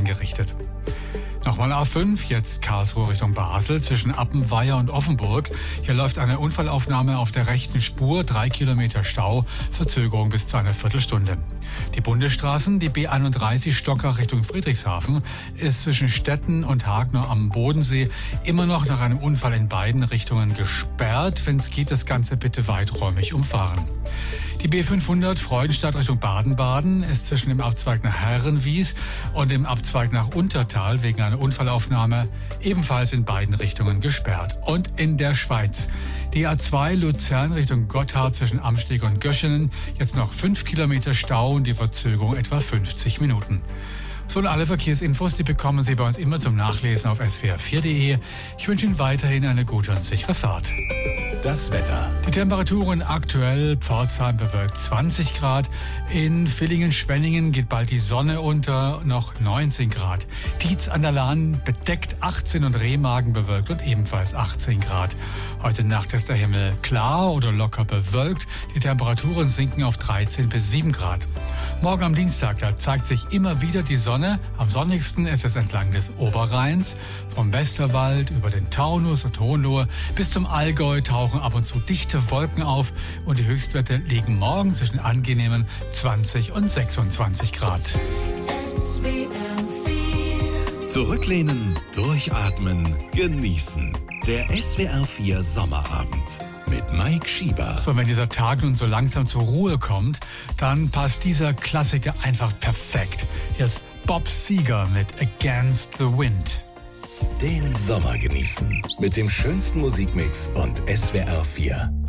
eingerichtet. Nochmal A5, jetzt Karlsruhe Richtung Basel zwischen Appenweier und Offenburg. Hier läuft eine Unfallaufnahme auf der rechten Spur, 3 Kilometer Stau, Verzögerung bis zu einer Viertelstunde. Die Bundesstraßen, die B31 Stockach Richtung Friedrichshafen, ist zwischen Stetten und Hagner am Bodensee immer noch nach einem Unfall in beiden Richtungen gesperrt. Wenn es geht, das Ganze bitte weiträumig umfahren. Die B500 Freudenstadt Richtung Baden-Baden ist zwischen dem Abzweig nach Herrenwies und dem Abzweig nach Untertal wegen einer Unfallaufnahme ebenfalls in beiden Richtungen gesperrt. Und in der Schweiz die A2 Luzern Richtung Gotthard zwischen Amsteg und Göschenen, jetzt noch 5 Kilometer Stau und die Verzögerung etwa 50 Minuten. So, und alle Verkehrsinfos, die bekommen Sie bei uns immer zum Nachlesen auf swr4.de. Ich wünsche Ihnen weiterhin eine gute und sichere Fahrt. Das Wetter. Die Temperaturen aktuell: Pforzheim bewölkt 20 Grad, in Villingen-Schwenningen geht bald die Sonne unter, noch 19 Grad. Dietz an der Lahn bedeckt 18 und Remagen bewölkt und ebenfalls 18 Grad. Heute Nacht ist der Himmel klar oder locker bewölkt, die Temperaturen sinken auf 13 bis 7 Grad. Morgen am Dienstag, da zeigt sich immer wieder die Sonne. Am sonnigsten ist es entlang des Oberrheins. Vom Westerwald über den Taunus und Hohenlohe bis zum Allgäu tauchen ab und zu dichte Wolken auf und die Höchstwerte liegen morgen zwischen angenehmen 20 und 26 Grad. Zurücklehnen, durchatmen, genießen. Der SWR4 Sommerabend mit Mike Schieber. So, wenn dieser Tag nun so langsam zur Ruhe kommt, dann passt dieser Klassiker einfach perfekt. Hier ist Bob Seger mit Against the Wind. Den Sommer genießen mit dem schönsten Musikmix und SWR4.